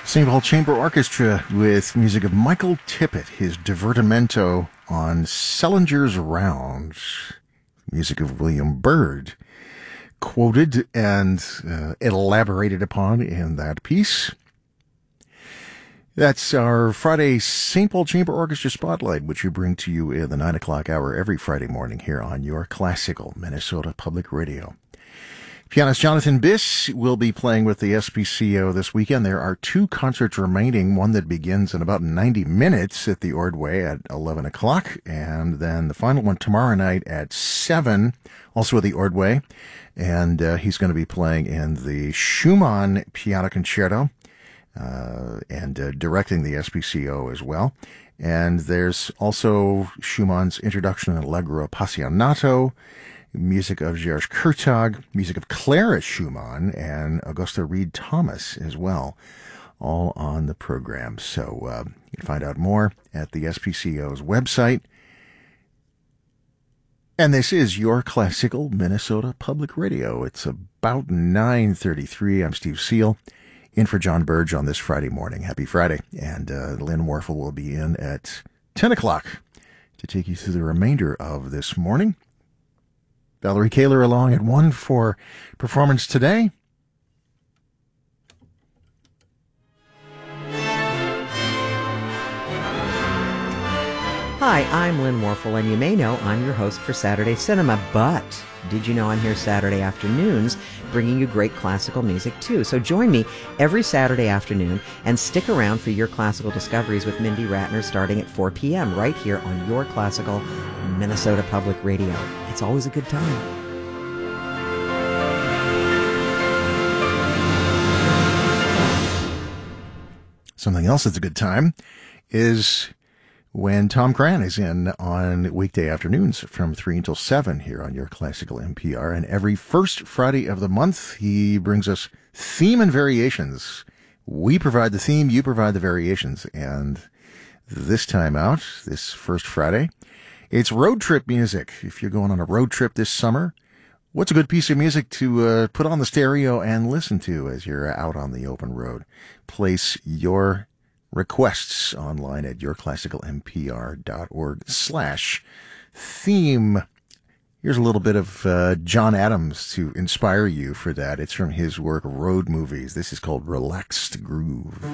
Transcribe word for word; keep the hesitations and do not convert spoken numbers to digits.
Saint Paul Chamber Orchestra with music of Michael Tippett, his divertimento on Selinger's Round. Music of William Byrd, quoted and uh, elaborated upon in that piece. That's our Friday Saint Paul Chamber Orchestra Spotlight, which we bring to you in the nine o'clock hour every Friday morning here on your classical Minnesota Public Radio. Pianist Jonathan Biss will be playing with the S P C O this weekend. There are two concerts remaining, one that begins in about ninety minutes at the Ordway at eleven o'clock, and then the final one tomorrow night at seven, also at the Ordway. And uh, he's going to be playing in the Schumann Piano Concerto uh, and uh, directing the S P C O as well. And there's also Schumann's Introduction Allegro Appassionato, music of George Kurtag, music of Clara Schumann, and Augusta Reed Thomas as well, all on the program. So uh, you can find out more at the S P C O's website. And this is your classical Minnesota Public Radio. It's about nine thirty-three. I'm Steve Seal, in for John Burge on this Friday morning. Happy Friday. And uh, Lynn Warfel will be in at ten o'clock to take you through the remainder of this morning. Valerie Kaler along at one for performance today. Hi, I'm Lynn Warfel, and you may know I'm your host for Saturday Cinema, but did you know I'm here Saturday afternoons bringing you great classical music too? So join me every Saturday afternoon and stick around for your classical discoveries with Mindy Ratner starting at four p.m. right here on your classical Minnesota Public Radio. It's always a good time. Something else that's a good time is when Tom Cran is in on weekday afternoons from three until seven here on your classical N P R. And every first Friday of the month, he brings us theme and variations. We provide the theme, you provide the variations. And this time out, this first Friday, it's road trip music. If you're going on a road trip this summer, what's a good piece of music to uh, put on the stereo and listen to as you're out on the open road? Place your requests online at yourclassicalnpr.org slash theme. Here's a little bit of uh, John Adams to inspire you for that. It's from his work Road Movies. This is called Relaxed Groove.